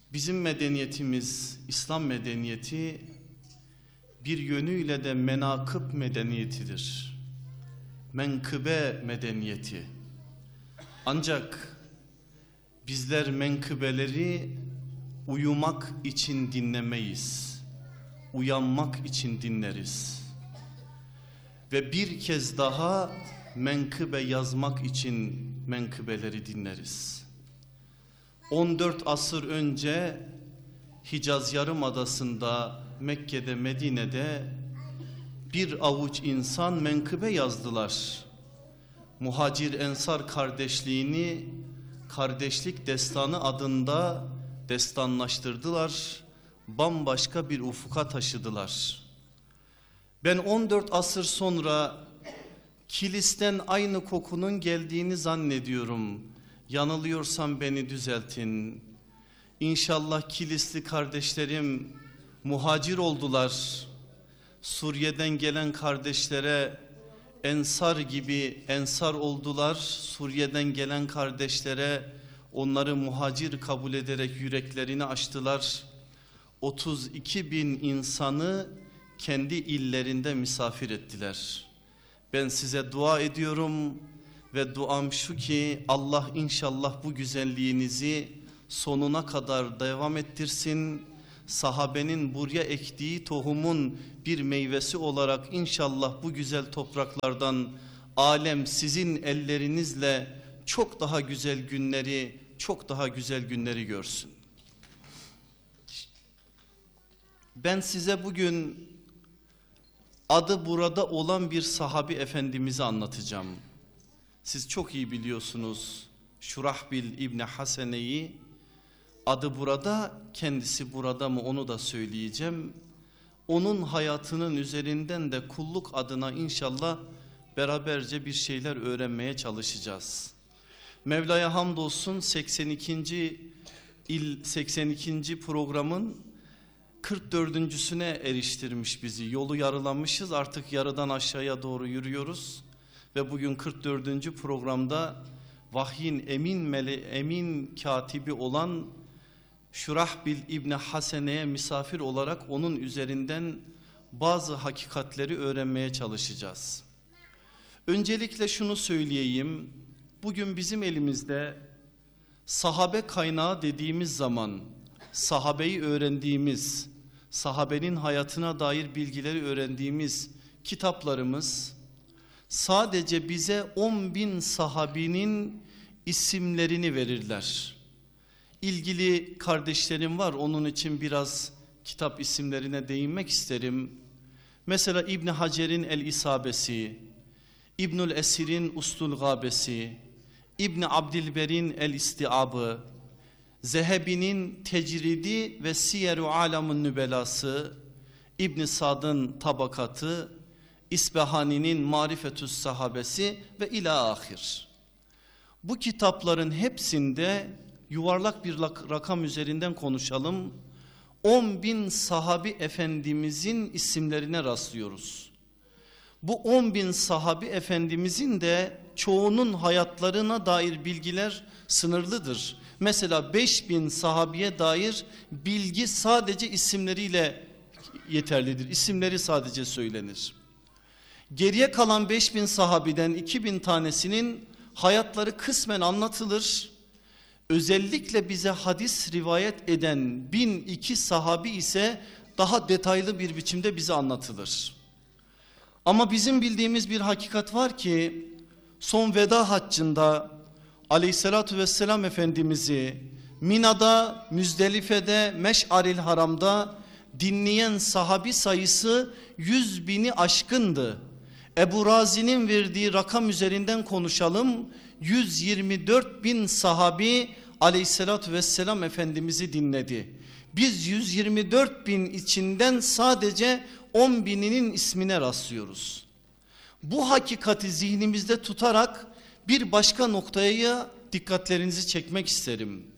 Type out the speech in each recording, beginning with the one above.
Bizim medeniyetimiz, İslam medeniyeti bir yönüyle de menakıb medeniyetidir. Menkıbe medeniyeti. Ancak bizler menkıbeleri uyumak için dinlemeyiz. Uyanmak için dinleriz. Ve bir kez daha menkıbe yazmak için menkıbeleri dinleriz. 14 asır önce Hicaz Yarımadası'nda, Mekke'de, Medine'de bir avuç insan menkıbe yazdılar. Muhacir Ensar kardeşliğini kardeşlik destanı adında destanlaştırdılar. Bambaşka bir ufuka taşıdılar. Ben 14 asır sonra kilisten aynı kokunun geldiğini zannediyorum. Yanılıyorsam beni düzeltin. İnşallah Kilisli kardeşlerim muhacir oldular. Suriye'den gelen kardeşlere ensar gibi ensar oldular. Suriye'den gelen kardeşlere onları muhacir kabul ederek yüreklerini açtılar. 32 bin insanı kendi illerinde misafir ettiler. Ben size dua ediyorum ve duam şu ki Allah inşallah bu güzelliğinizi sonuna kadar devam ettirsin. Sahabenin buraya ektiği tohumun bir meyvesi olarak inşallah bu güzel topraklardan alem sizin ellerinizle çok daha güzel günleri, çok daha güzel günleri görsün. Ben size bugün adı burada olan bir sahabi efendimizi anlatacağım. Siz çok iyi biliyorsunuz Şurahbil İbni Hasene'yi. Adı burada, kendisi burada mı onu da söyleyeceğim. Onun hayatının üzerinden de kulluk adına inşallah beraberce bir şeyler öğrenmeye çalışacağız. Mevla'ya hamdolsun 82. programın 44.süne eriştirmiş bizi. Yolu yarılamışız, artık yarıdan aşağıya doğru yürüyoruz. Ve bugün 44. programda vahyin emin katibi olan Şurahbil İbni Hasene'ye misafir olarak onun üzerinden bazı hakikatleri öğrenmeye çalışacağız. Öncelikle şunu söyleyeyim. Bugün bizim elimizde sahabe kaynağı dediğimiz zaman sahabeyi öğrendiğimiz, sahabenin hayatına dair bilgileri öğrendiğimiz kitaplarımız sadece bize 10.000 sahabinin isimlerini verirler. İlgili kardeşlerim var, onun için biraz kitap isimlerine değinmek isterim. Mesela İbn Hacer'in El-İsabesi, İbnül Esir'in Ustul Gabesi, İbn Abdilber'in El-İstiabı, Zehebi'nin Tecridi ve Siyer-u Alam'ın Nübelası, İbn Sad'ın Tabakatı, İsbahani'nin Marifetü's Sahabesi ve ila ahir. Bu kitapların hepsinde yuvarlak bir rakam üzerinden konuşalım. 10.000 sahabi efendimizin isimlerine rastlıyoruz. Bu 10.000 sahabi efendimizin de çoğunun hayatlarına dair bilgiler sınırlıdır. Mesela 5.000 sahabiye dair bilgi sadece isimleriyle yeterlidir. İsimleri sadece söylenir. Geriye kalan 5.000 sahabiden 2.000 tanesinin hayatları kısmen anlatılır. Özellikle bize hadis rivayet eden 1002 sahabi ise daha detaylı bir biçimde bize anlatılır. Ama bizim bildiğimiz bir hakikat var ki son veda haccında Aleyhissalatu vesselam Efendimiz'i Mina'da, Müzdelife'de, Meş'aril Haram'da dinleyen sahabi sayısı 100.000'i aşkındı. Ebu Razi'nin verdiği rakam üzerinden konuşalım. 124.000 sahabi Aleyhissalatu vesselam Efendimiz'i dinledi. Biz 124.000 içinden sadece 10.000'inin ismine rastlıyoruz. Bu hakikati zihnimizde tutarak bir başka noktaya dikkatlerinizi çekmek isterim.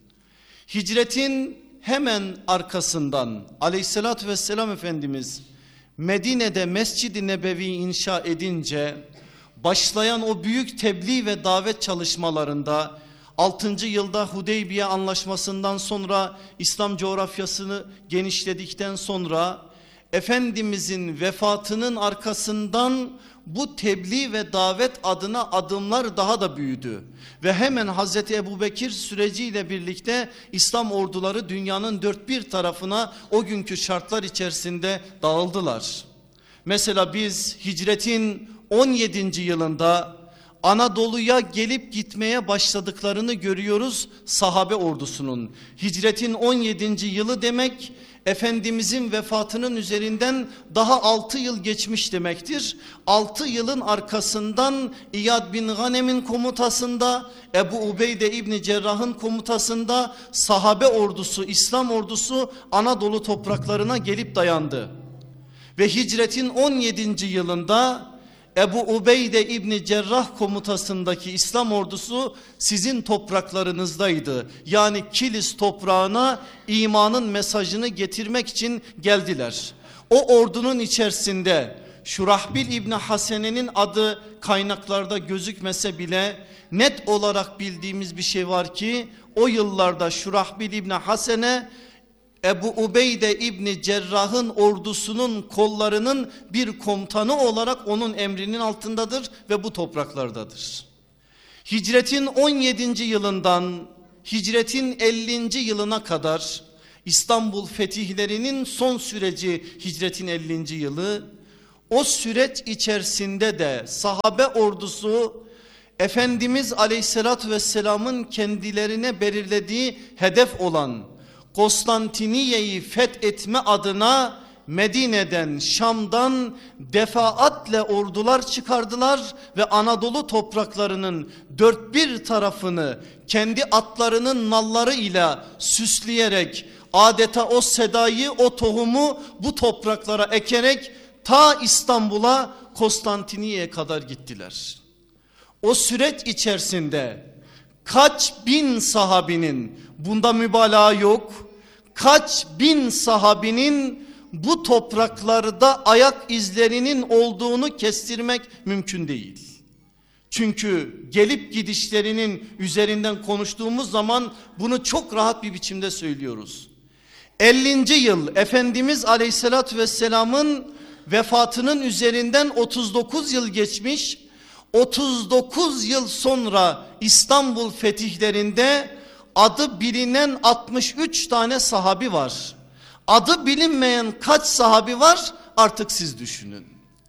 Hicretin hemen arkasından Aleyhissalatu vesselam Efendimiz Medine'de Mescid-i Nebevi inşa edince başlayan o büyük tebliğ ve davet çalışmalarında 6. yılda Hudeybiye anlaşmasından sonra İslam coğrafyasını genişledikten sonra Efendimizin vefatının arkasından bu tebliğ ve davet adına adımlar daha da büyüdü. Ve hemen Hazreti Ebubekir süreciyle birlikte İslam orduları dünyanın dört bir tarafına o günkü şartlar içerisinde dağıldılar. Mesela biz hicretin 17. yılında Anadolu'ya gelip gitmeye başladıklarını görüyoruz sahabe ordusunun. Hicretin 17. yılı demek Efendimizin vefatının üzerinden daha 6 yıl geçmiş demektir. 6 yılın arkasından İyad bin Ghanem'in komutasında, Ebu Ubeyde İbni Cerrah'ın komutasında sahabe ordusu, İslam ordusu Anadolu topraklarına gelip dayandı. Ve hicretin 17. yılında Ebu Ubeyde İbni Cerrah komutasındaki İslam ordusu sizin topraklarınızdaydı. Yani Kilis toprağına imanın mesajını getirmek için geldiler. O ordunun içerisinde Şurahbil İbni Hasene'nin adı kaynaklarda gözükmese bile net olarak bildiğimiz bir şey var ki o yıllarda Şurahbil İbni Hasene Ebu Ubeyde İbni Cerrah'ın ordusunun kollarının bir komutanı olarak onun emrinin altındadır ve bu topraklardadır. Hicretin 17. yılından hicretin 50. yılına kadar İstanbul fetihlerinin son süreci hicretin 50. yılı. O süreç içerisinde de sahabe ordusu Efendimiz Aleyhisselatü Vesselam'ın kendilerine belirlediği hedef olan Konstantiniye'yi fethetme adına Medine'den, Şam'dan defaatle ordular çıkardılar ve Anadolu topraklarının dört bir tarafını kendi atlarının nallarıyla süsleyerek adeta o sedayı, o tohumu bu topraklara ekerek ta İstanbul'a, Konstantiniye'ye kadar gittiler. O süreç içerisinde kaç bin sahabinin, bunda mübalağa yok, kaç bin sahabinin bu topraklarda ayak izlerinin olduğunu kestirmek mümkün değil. Çünkü gelip gidişlerinin üzerinden konuştuğumuz zaman bunu çok rahat bir biçimde söylüyoruz. 50. yıl Efendimiz Aleyhisselatü Vesselam'ın vefatının üzerinden 39 yıl geçmiş. 39 yıl sonra İstanbul fetihlerinde adı bilinen 63 tane sahabi var. Adı bilinmeyen kaç sahabi var artık siz düşünün.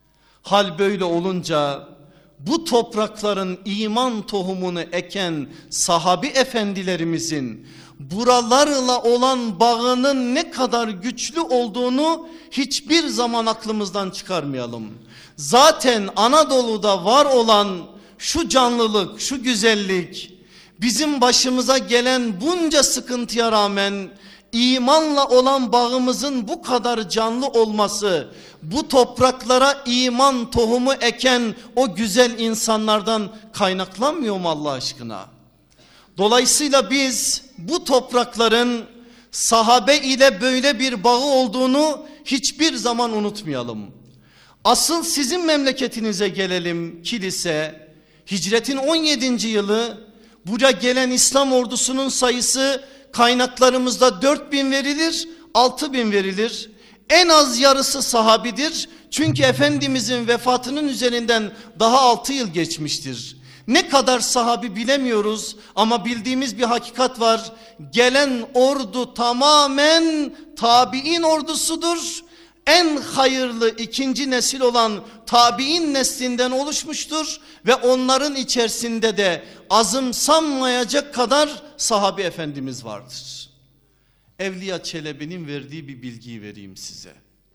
Hal böyle olunca bu toprakların iman tohumunu eken sahabi efendilerimizin buralarla olan bağının ne kadar güçlü olduğunu hiçbir zaman aklımızdan çıkarmayalım. Zaten Anadolu'da var olan şu canlılık, şu güzellik, bizim başımıza gelen bunca sıkıntıya rağmen imanla olan bağımızın bu kadar canlı olması, bu topraklara iman tohumu eken o güzel insanlardan kaynaklanmıyor mu Allah aşkına? Dolayısıyla biz bu toprakların sahabe ile böyle bir bağı olduğunu hiçbir zaman unutmayalım. Asıl sizin memleketinize gelelim, Kilis'e. Hicretin 17. yılı buraya gelen İslam ordusunun sayısı kaynaklarımızda 4000 verilir, 6000 verilir. En az yarısı sahabidir. Çünkü Efendimizin vefatının üzerinden daha 6 yıl geçmiştir. Ne kadar sahabi bilemiyoruz ama bildiğimiz bir hakikat var. Gelen ordu tamamen tabi'in ordusudur. En hayırlı ikinci nesil olan tabi'in neslinden oluşmuştur ve onların içerisinde de azımsanmayacak kadar sahabi efendimiz vardır. Evliya Çelebi'nin verdiği bir bilgiyi vereyim size.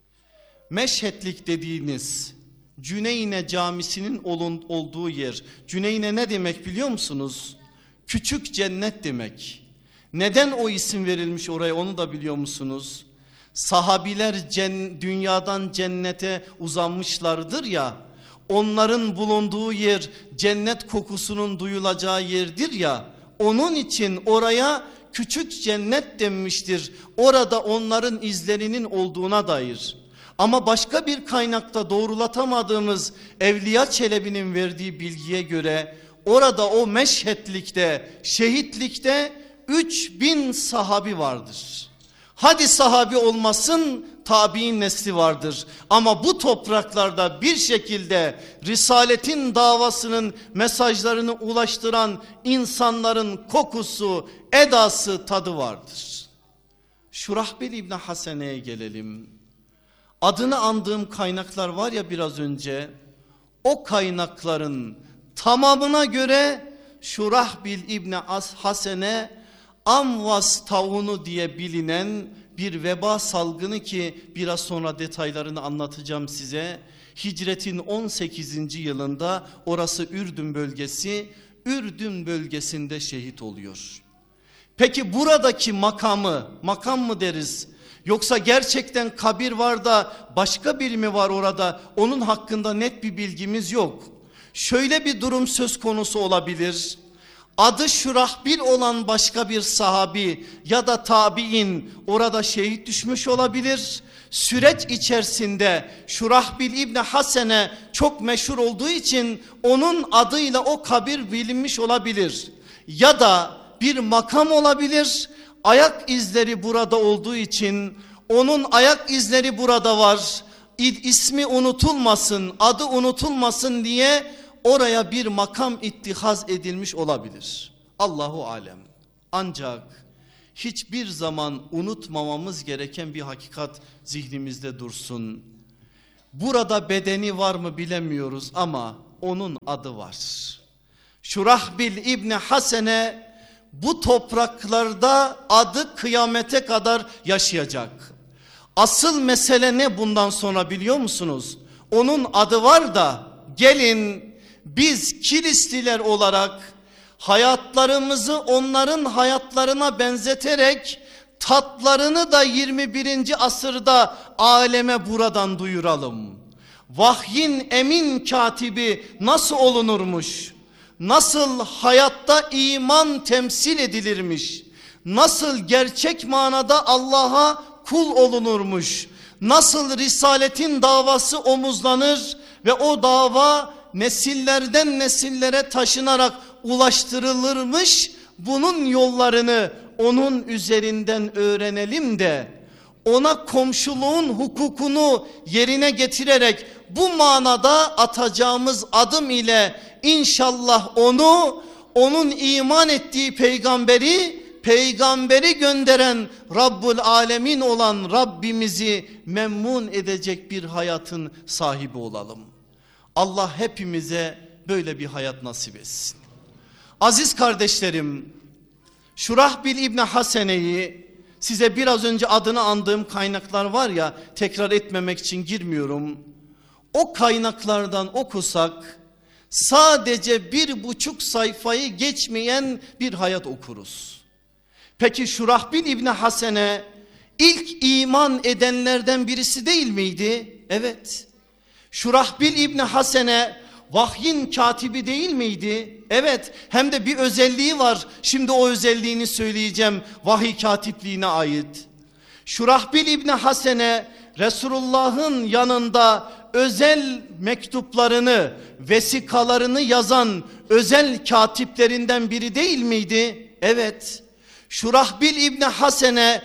Meşhetlik dediğiniz Cüneyne Camisi'nin olduğu yer. Cüneyne ne demek biliyor musunuz? Küçük cennet demek. Neden o isim verilmiş oraya onu da biliyor musunuz? Sahabiler dünyadan cennete uzanmışlardır ya, onların bulunduğu yer cennet kokusunun duyulacağı yerdir ya, onun için oraya küçük cennet denmiştir. Orada onların izlerinin olduğuna dair. Ama başka bir kaynakta doğrulatamadığımız Evliya Çelebi'nin verdiği bilgiye göre orada o meşhetlikte, şehitlikte 3000 sahabi vardır. Hadi sahabi olmasın, tabi'in nesli vardır. Ama bu topraklarda bir şekilde Risaletin davasının mesajlarını ulaştıran insanların kokusu, edası, tadı vardır. Şurahbil İbni Hasene'ye gelelim. Adını andığım kaynaklar var ya biraz önce, o kaynakların tamamına göre Şurahbil İbni Hasene Amvas taunu diye bilinen bir veba salgını ki biraz sonra detaylarını anlatacağım size. Hicretin 18. yılında orası Ürdün bölgesi, Ürdün bölgesinde şehit oluyor. Peki buradaki makamı, makam mı deriz? Yoksa gerçekten kabir var da başka biri mi var orada? Onun hakkında net bir bilgimiz yok. Şöyle bir durum söz konusu olabilir. Adı Şurahbil olan başka bir sahabi ya da tabi'in orada şehit düşmüş olabilir. Süreç içerisinde Şurahbil İbni Hasene çok meşhur olduğu için onun adıyla o kabir bilinmiş olabilir. Ya da bir makam olabilir. Ayak izleri burada olduğu için onun ayak izleri burada var. İsmi unutulmasın, adı unutulmasın diye oraya bir makam ittihaz edilmiş olabilir. Allahu alem. Ancak hiçbir zaman unutmamamız gereken bir hakikat zihnimizde dursun. Burada bedeni var mı bilemiyoruz ama onun adı var. Şurahbil İbni Hasene bu topraklarda adı kıyamete kadar yaşayacak. Asıl mesele ne bundan sonra biliyor musunuz? Onun adı var da gelin biz Kilisliler olarak hayatlarımızı onların hayatlarına benzeterek tatlarını da 21. asırda aleme buradan duyuralım. Vahyin emin katibi nasıl olunurmuş? Nasıl hayatta iman temsil edilirmiş? Nasıl gerçek manada Allah'a kul olunurmuş? Nasıl Risaletin davası omuzlanır ve o dava nesillerden nesillere taşınarak ulaştırılırmış? Bunun yollarını onun üzerinden öğrenelim de ona komşuluğun hukukunu yerine getirerek bu manada atacağımız adım ile İnşallah onun iman ettiği peygamberi gönderen Rabbul Alemin olan Rabbimizi memnun edecek bir hayatın sahibi olalım. Allah hepimize böyle bir hayat nasip etsin. Aziz kardeşlerim, Şurahbil İbni Hasene'yi size biraz önce adını andığım kaynaklar var ya, tekrar etmemek için girmiyorum. O kaynaklardan okusak sadece 1,5 sayfayı geçmeyen bir hayat okuruz. Peki Şurahbil İbni Hasene ilk iman edenlerden birisi değil miydi? Evet. Şurahbil İbni Hasene vahyin katibi değil miydi? Evet. Hem de bir özelliği var. Şimdi o özelliğini söyleyeceğim, vahiy katipliğine ait. Şurahbil İbni Hasene Resulullah'ın yanında özel mektuplarını, vesikalarını yazan özel katiplerinden biri değil miydi? Evet. Şurahbil İbni Hasene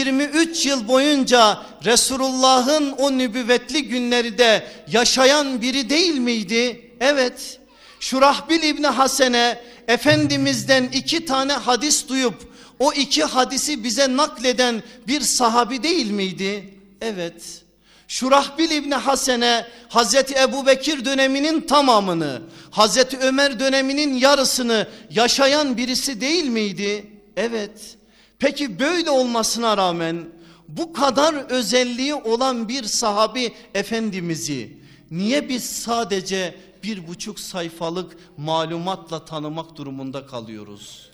23 yıl boyunca Resulullah'ın o nübüvvetli günlerinde yaşayan biri değil miydi? Evet. Şurahbil İbni Hasene Efendimiz'den 2 tane hadis duyup o 2 hadisi bize nakleden bir sahabi değil miydi? Evet. Şurahbil İbni Hasene Hazreti Ebubekir döneminin tamamını, Hazreti Ömer döneminin yarısını yaşayan birisi değil miydi? Evet. Peki böyle olmasına rağmen bu kadar özelliği olan bir sahabi efendimizi niye biz sadece 1,5 sayfalık malumatla tanımak durumunda kalıyoruz?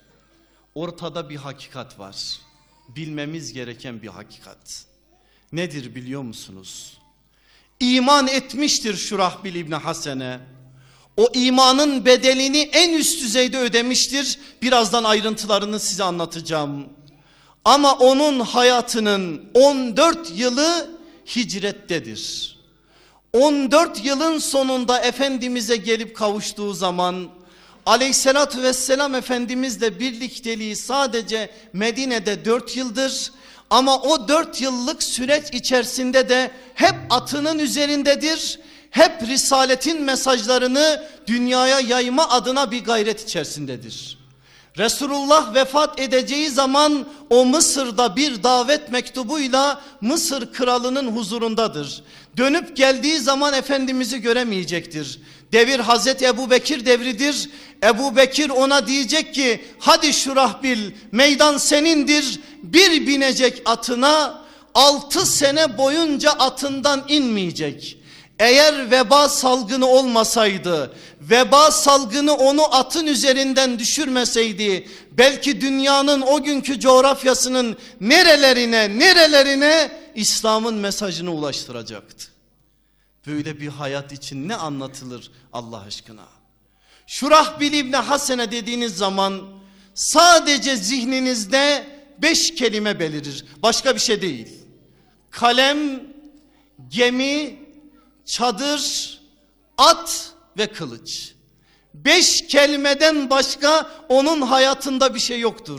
Ortada bir hakikat var. Bilmemiz gereken bir hakikat. Nedir biliyor musunuz? İman etmiştir Şurahbil İbni Hasene. O imanın bedelini en üst düzeyde ödemiştir. Birazdan ayrıntılarını size anlatacağım. Ama onun hayatının 14 yılı hicrettedir. 14 yılın sonunda Efendimiz'e gelip kavuştuğu zaman Aleyhissalatü vesselam Efendimizle birlikteliği sadece Medine'de 4 yıldır. Ama o 4 yıllık süreç içerisinde de hep atının üzerindedir. Hep Risaletin mesajlarını dünyaya yayma adına bir gayret içerisindedir. Resulullah vefat edeceği zaman o Mısır'da bir davet mektubuyla Mısır kralının huzurundadır. Dönüp geldiği zaman Efendimiz'i göremeyecektir. Devir Hazreti Ebu Bekir devridir. Ebu Bekir ona diyecek ki hadi Şurahbil, meydan senindir. Bir binecek atına, 6 sene boyunca atından inmeyecek. Eğer veba salgını olmasaydı, veba salgını onu atın üzerinden düşürmeseydi, belki dünyanın o günkü coğrafyasının nerelerine İslam'ın mesajını ulaştıracaktı. Böyle bir hayat için ne anlatılır Allah aşkına? Şurahbil İbni Hasene dediğiniz zaman sadece zihninizde 5 kelime belirir. Başka bir şey değil. Kalem, gemi, çadır, at ve kılıç. 5 kelimeden başka onun hayatında bir şey yoktur.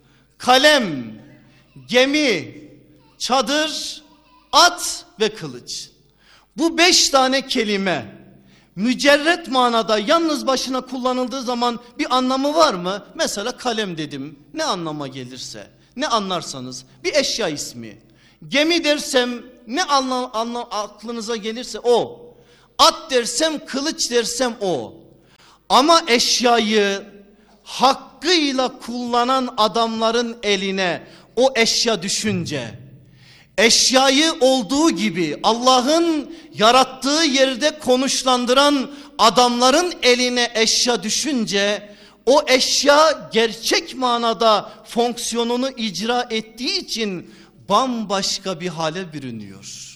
Kalem, gemi, çadır, at ve kılıç. Bu 5 tane kelime mücerret manada yalnız başına kullanıldığı zaman bir anlamı var mı? Mesela kalem dedim, ne anlama gelirse, ne anlarsanız, bir eşya ismi. Gemi dersem ne aklınıza gelirse o. At dersem, kılıç dersem o. Ama eşyayı hakkıyla kullanan adamların eline o eşya düşünce, eşyayı olduğu gibi Allah'ın yarattığı yerde konuşlandıran adamların eline eşya düşünce, o eşya gerçek manada fonksiyonunu icra ettiği için bambaşka bir hale bürünüyor.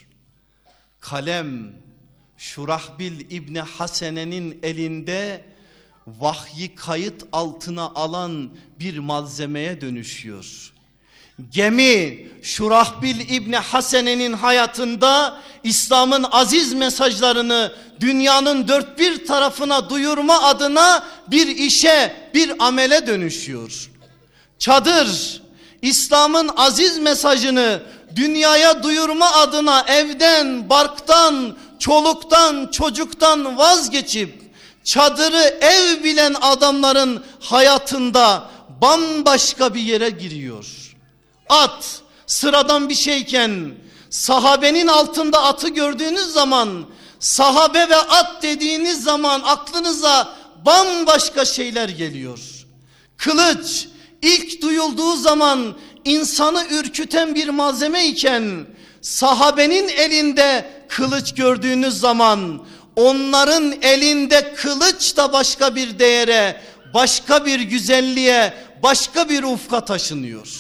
Kalem, Şurahbil İbni Hasene'nin elinde vahyi kayıt altına alan bir malzemeye dönüşüyor. Gemi, Şurahbil İbni Hasene'nin hayatında İslam'ın aziz mesajlarını dünyanın 4 bir tarafına duyurma adına bir işe, bir amele dönüşüyor. Çadır, İslam'ın aziz mesajını dünyaya duyurma adına evden, barktan, çoluktan, çocuktan vazgeçip çadırı ev bilen adamların hayatında bambaşka bir yere giriyor. At sıradan bir şeyken sahabenin altında atı gördüğünüz zaman, sahabe ve at dediğiniz zaman aklınıza bambaşka şeyler geliyor. Kılıç ilk duyulduğu zaman insanı ürküten bir malzeme iken, sahabenin elinde kılıç gördüğünüz zaman onların elinde kılıç da başka bir değere, başka bir güzelliğe, başka bir ufka taşınıyor.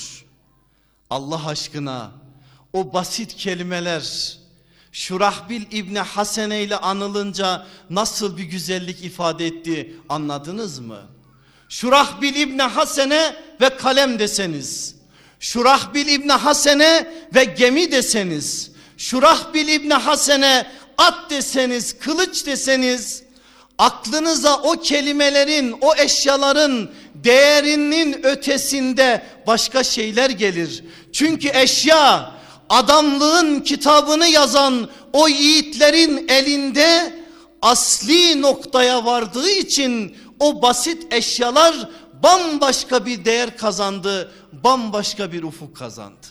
Allah aşkına o basit kelimeler Şurahbil İbni Hasene ile anılınca nasıl bir güzellik ifade etti, anladınız mı? Şurahbil İbni Hasene ve kalem deseniz, Şurahbil İbni Hasene ve gemi deseniz, Şurahbil İbni Hasene at deseniz, kılıç deseniz, aklınıza o kelimelerin, o eşyaların değerinin ötesinde başka şeyler gelir. Çünkü eşya adamlığın kitabını yazan o yiğitlerin elinde asli noktaya vardığı için o basit eşyalar bambaşka bir değer kazandı, bambaşka bir ufuk kazandı.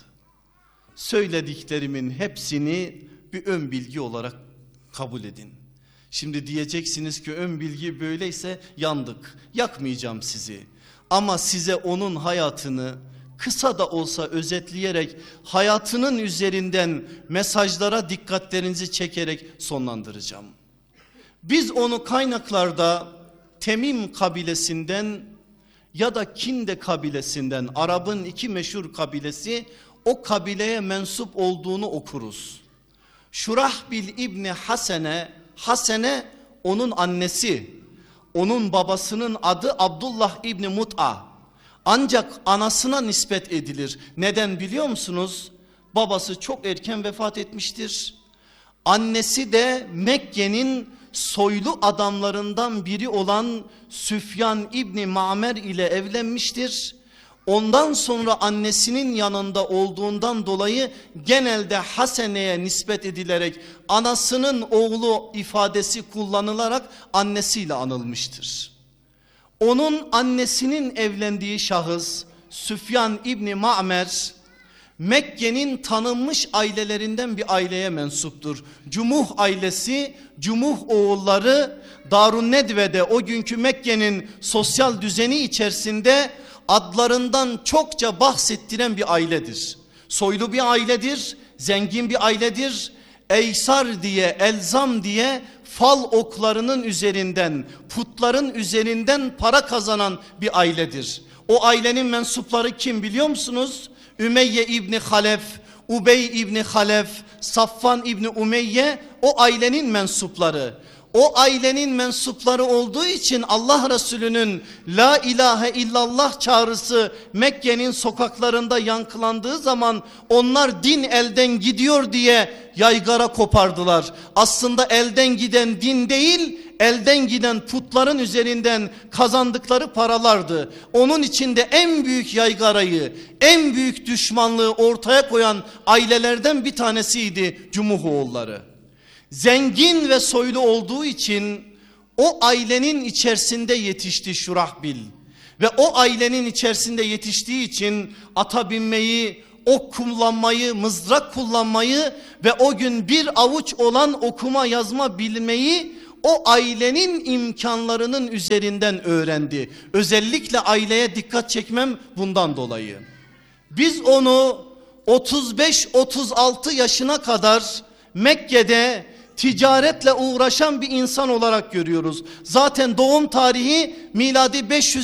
Söylediklerimin hepsini bir ön bilgi olarak kabul edin. Şimdi diyeceksiniz ki ön bilgi böyleyse yandık. Yakmayacağım sizi. Ama size onun hayatını kısa da olsa özetleyerek hayatının üzerinden mesajlara dikkatlerinizi çekerek sonlandıracağım. Biz onu kaynaklarda Temim kabilesinden ya da Kinde kabilesinden, Arap'ın 2 meşhur kabilesi, o kabileye mensup olduğunu okuruz. Şurahbil İbni Hasene, Hasene onun annesi, onun babasının adı Abdullah İbni Mut'a. Ancak anasına nispet edilir. Neden biliyor musunuz? Babası çok erken vefat etmiştir. Annesi de Mekke'nin soylu adamlarından biri olan Süfyan İbni Ma'mer ile evlenmiştir. Ondan sonra annesinin yanında olduğundan dolayı genelde Hasene'ye nispet edilerek anasının oğlu ifadesi kullanılarak annesiyle anılmıştır. Onun annesinin evlendiği şahıs Süfyan İbni Ma'mer Mekke'nin tanınmış ailelerinden bir aileye mensuptur. Cumuh ailesi, Cumuh oğulları Darünnedve'de, o günkü Mekke'nin sosyal düzeni içerisinde adlarından çokça bahsettiren bir ailedir. Soylu bir ailedir, zengin bir ailedir. Eysar diye, Elzam diye fal oklarının üzerinden, putların üzerinden para kazanan bir ailedir. O ailenin mensupları kim biliyor musunuz? Ümeyye İbni Halef, Ubey İbni Halef, Safvan İbni Umeyye o ailenin mensupları. O ailenin mensupları olduğu için Allah Resulü'nün la ilahe illallah çağrısı Mekke'nin sokaklarında yankılandığı zaman onlar din elden gidiyor diye yaygara kopardılar. Aslında elden giden din değil, elden giden putların üzerinden kazandıkları paralardı. Onun içinde en büyük yaygarayı, en büyük düşmanlığı ortaya koyan ailelerden bir tanesiydi Cumuhoğulları. Zengin ve soylu olduğu için o ailenin içerisinde yetişti Şurahbil. Ve o ailenin içerisinde yetiştiği için ata binmeyi, ok kullanmayı, mızrak kullanmayı ve o gün bir avuç olan okuma yazma bilmeyi o ailenin imkanlarının üzerinden öğrendi. Özellikle aileye dikkat çekmem bundan dolayı. Biz onu 35-36 yaşına kadar Mekke'de ticaretle uğraşan bir insan olarak görüyoruz. Zaten doğum tarihi miladi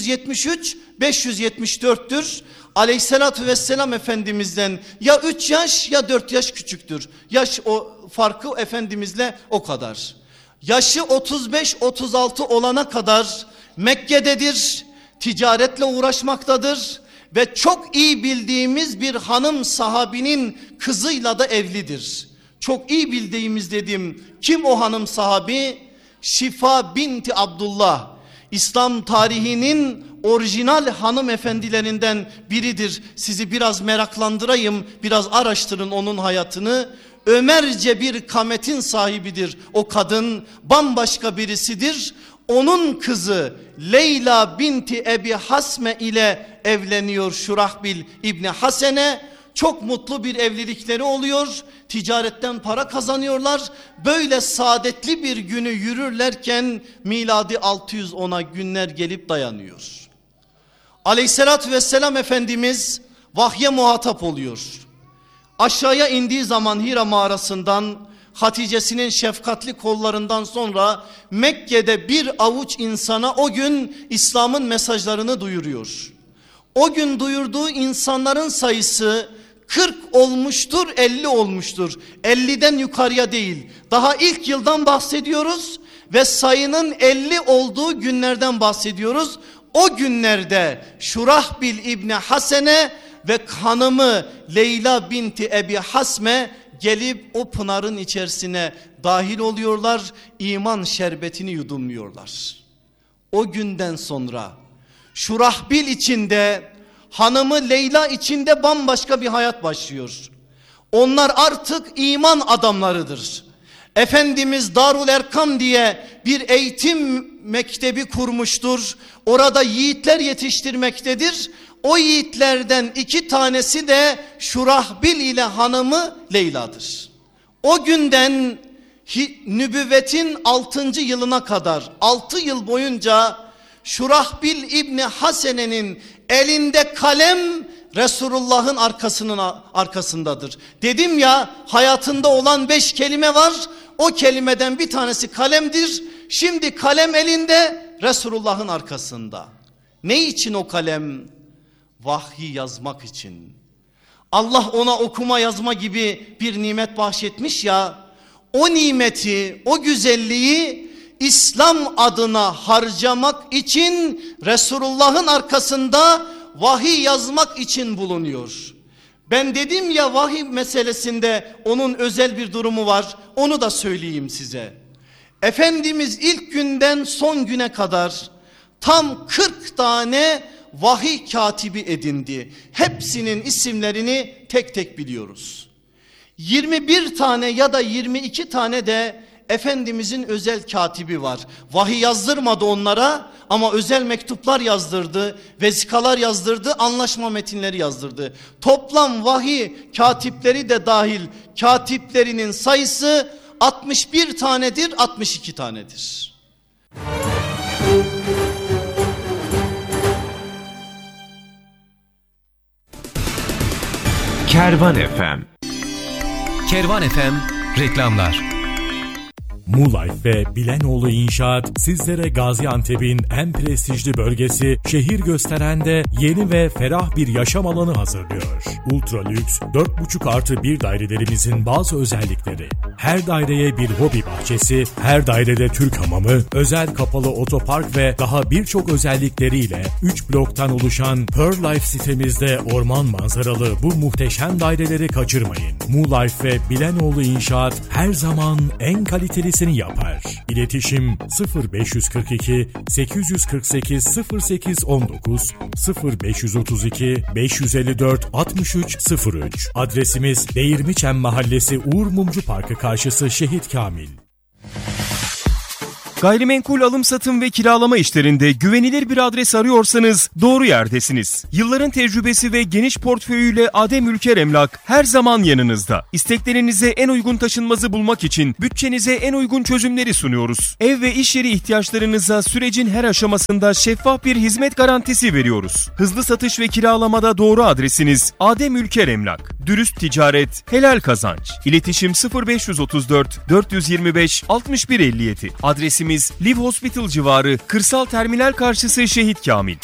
573-574'tür. Aleyhissalatü vesselam Efendimiz'den ya 3 yaş ya 4 yaş küçüktür. Yaş o farkı Efendimizle o kadar. Yaşı 35-36 olana kadar Mekke'dedir, ticaretle uğraşmaktadır ve çok iyi bildiğimiz bir hanım sahabinin kızıyla da evlidir. Çok iyi bildiğimiz dedim. Kim o hanım sahabi? Şifa binti Abdullah. İslam tarihinin orijinal hanımefendilerinden biridir. Sizi biraz meraklandırayım, biraz araştırın onun hayatını. Ömerce bir kametin sahibidir o kadın, bambaşka birisidir. Onun kızı Leyla binti Ebi Hasme ile evleniyor Şurahbil İbni Hasene. Çok mutlu bir evlilikleri oluyor. Ticaretten para kazanıyorlar. Böyle saadetli bir günü yürürlerken miladi 610'a günler gelip dayanıyor. Aleyhissalatü vesselam Efendimiz vahye muhatap oluyor. Aşağıya indiği zaman Hira mağarasından Hatice'sinin şefkatli kollarından sonra Mekke'de bir avuç insana o gün İslam'ın mesajlarını duyuruyor. O gün duyurduğu insanların sayısı 40 olmuştur, 50 olmuştur. 50'den yukarıya değil. Daha ilk yıldan bahsediyoruz ve sayının 50 olduğu günlerden bahsediyoruz. O günlerde Şurahbil İbni Hasene ve hanımı Leyla binti Ebi Hasme gelip o pınarın içerisine dahil oluyorlar. İman şerbetini yudumluyorlar. O günden sonra Şurahbil içinde, hanımı Leyla içinde bambaşka bir hayat başlıyor. Onlar artık iman adamlarıdır. Efendimiz Darul Erkam diye bir eğitim mektebi kurmuştur. Orada yiğitler yetiştirmektedir. O yiğitlerden 2 tanesi de Şurahbil ile hanımı Leyla'dır. O günden nübüvvetin 6. yılına kadar 6 yıl boyunca Şurahbil İbni Hasene'nin elinde kalem Resulullah'ın arkasındadır. Dedim ya, hayatında olan 5 kelime var. O kelimeden bir tanesi kalemdir. Şimdi kalem elinde, Resulullah'ın arkasında. Ne için o kalem? Vahyi yazmak için. Allah ona okuma yazma gibi bir nimet bahşetmiş ya. O nimeti, o güzelliği İslam adına harcamak için Resulullah'ın arkasında vahiy yazmak için bulunuyor. Ben dedim ya, vahiy meselesinde onun özel bir durumu var. Onu da söyleyeyim size. Efendimiz ilk günden son güne kadar tam 40 tane vahiy katibi edindi. Hepsinin isimlerini tek tek biliyoruz. 21 tane ya da 22 tane de Efendimizin özel katibi var. Vahiy yazdırmadı onlara ama özel mektuplar yazdırdı, vesikalar yazdırdı, anlaşma metinleri yazdırdı. Toplam vahiy katipleri de dahil katiplerinin sayısı 61 tanedir, 62 tanedir. Kervan FM. Kervan FM reklamlar. Muğlife ve Bilenoğlu İnşaat sizlere Gaziantep'in en prestijli bölgesi Şehir Gösteren'de yeni ve ferah bir yaşam alanı hazırlıyor. Ultra lüks 4,5+1 dairelerimizin bazı özellikleri: her daireye bir hobi bahçesi, her dairede Türk hamamı, özel kapalı otopark ve daha birçok özellikleriyle 3 bloktan oluşan Pearl Life sitemizde orman manzaralı bu muhteşem daireleri kaçırmayın. Muğlife ve Bilenoğlu İnşaat her zaman en kalitelisini yapar. İletişim 0542 848 0819 0532 554 6303. Adresimiz Değirmiçem Mahallesi Uğur Mumcu Parkı karşısı Şehit Kamil. Gayrimenkul alım satım ve kiralama işlerinde güvenilir bir adres arıyorsanız doğru yerdesiniz. Yılların tecrübesi ve geniş portföyüyle Adem Ülker Emlak her zaman yanınızda. İsteklerinize en uygun taşınmazı bulmak için bütçenize en uygun çözümleri sunuyoruz. Ev ve iş yeri ihtiyaçlarınıza sürecin her aşamasında şeffaf bir hizmet garantisi veriyoruz. Hızlı satış ve kiralamada doğru adresiniz Adem Ülker Emlak. Dürüst ticaret, helal kazanç. İletişim 0534 425 6157. Adresimiz Live Hospital civarı, Kırsal Terminal karşısı Şehit Kamil.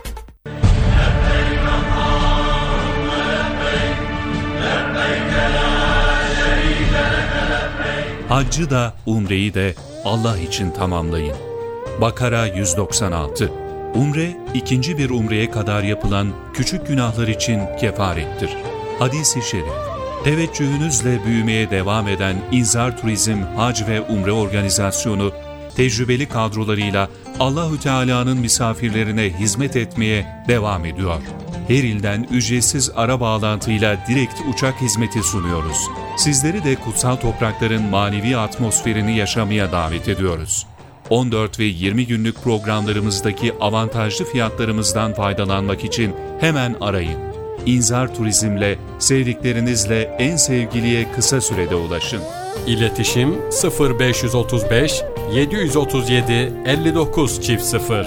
Haccı da umreyi de Allah için tamamlayın. Bakara 196. Umre, ikinci bir umreye kadar yapılan küçük günahlar için kefarettir. Hadis-i şerif. Teveccühünüzle büyümeye devam eden İnzar Turizm Hac ve Umre Organizasyonu, tecrübeli kadrolarıyla Allahü Teala'nın misafirlerine hizmet etmeye devam ediyor. Her ilden ücretsiz ara bağlantıyla direkt uçak hizmeti sunuyoruz. Sizleri de kutsal toprakların manevi atmosferini yaşamaya davet ediyoruz. 14 ve 20 günlük programlarımızdaki avantajlı fiyatlarımızdan faydalanmak için hemen arayın. İnzar Turizm'le sevdiklerinizle en sevgiliye kısa sürede ulaşın. İletişim 0535 737 59 0.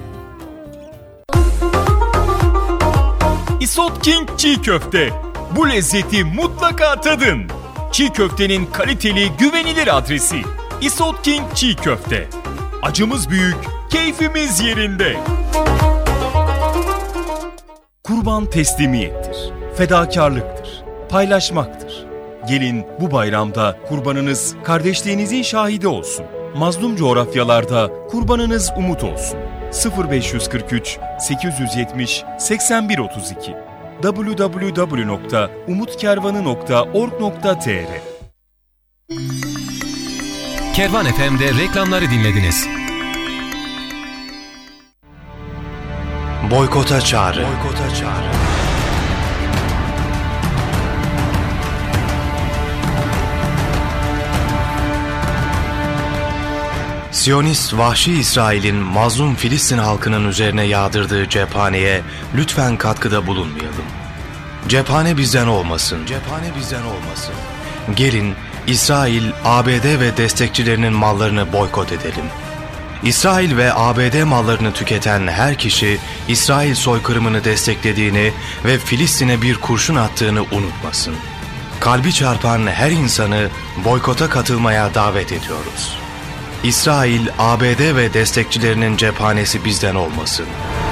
İsot King Çiğ Köfte. Bu lezzeti mutlaka tadın. Çiğ köftenin kaliteli, güvenilir adresi. İsot King Çiğ Köfte. Acımız büyük, keyfimiz yerinde. Kurban teslimiyettir, fedakarlıktır, paylaşmaktır. Gelin bu bayramda kurbanınız kardeşliğinizin şahidi olsun. Mazlum coğrafyalarda kurbanınız umut olsun. 0543 870 8132 www.umutkervanı.org.tr. Kervan FM'de reklamları dinlediniz. Boykota çağrı. Boykota çağrı. Siyonist vahşi İsrail'in mazlum Filistin halkının üzerine yağdırdığı cephaneye lütfen katkıda bulunmayalım. Cephane bizden olmasın. Cephane bizden olmasın. Gelin İsrail, ABD ve destekçilerinin mallarını boykot edelim. İsrail ve ABD mallarını tüketen her kişi İsrail soykırımını desteklediğini ve Filistin'e bir kurşun attığını unutmasın. Kalbi çarpan her insanı boykota katılmaya davet ediyoruz. İsrail, ABD ve destekçilerinin cephanesi bizden olmasın.